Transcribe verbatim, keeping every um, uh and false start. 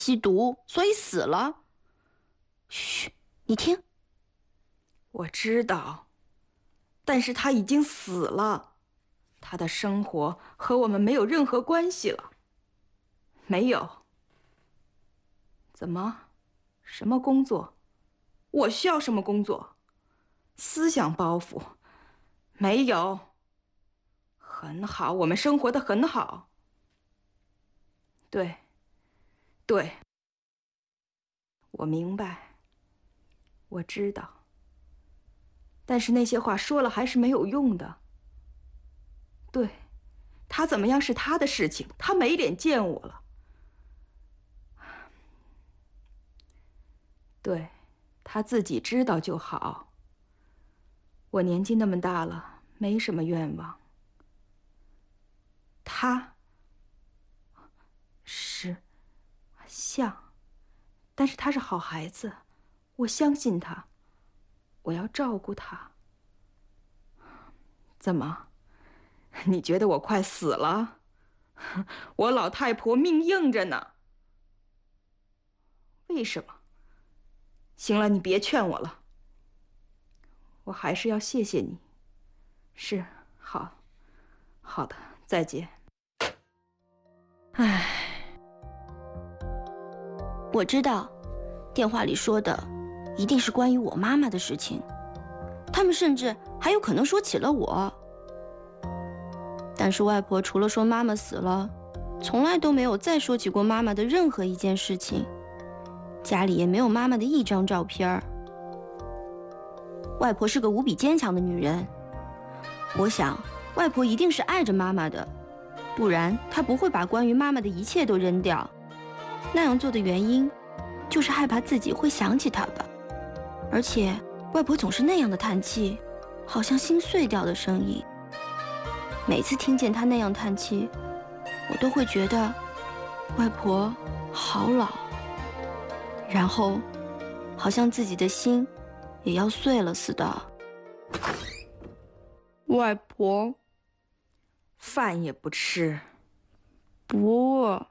吸毒，所以死了。嘘，你听。 我知道，但是他已经死了，他的生活和我们没有任何关系了。没有。怎么？什么工作？我需要什么工作？思想包袱？没有。很好，我们生活的很好。对，对，我明白，我知道。但是那些话说了还是没有用的。对，他怎么样是他的事情，他没脸见我了。对，他自己知道就好。我年纪那么大了，没什么愿望。他是像，但是他是好孩子，我相信他，我要照顾他。怎么？你觉得我快死了？我老太婆命硬着呢。为什么？行了，你别劝我了。我还是要谢谢你。是，好，好的，再见。唉， 我知道，电话里说的一定是关于我妈妈的事情，他们甚至还有可能说起了我。但是外婆除了说妈妈死了，从来都没有再说起过妈妈的任何一件事情，家里也没有妈妈的一张照片。外婆是个无比坚强的女人，我想外婆一定是爱着妈妈的，不然她不会把关于妈妈的一切都扔掉。那样做的原因，就是害怕自己会想起她吧。而且外婆总是那样的叹气，好像心碎掉的声音。每次听见她那样叹气，我都会觉得外婆好老，然后好像自己的心也要碎了似的。外婆， 饭也不吃。 不。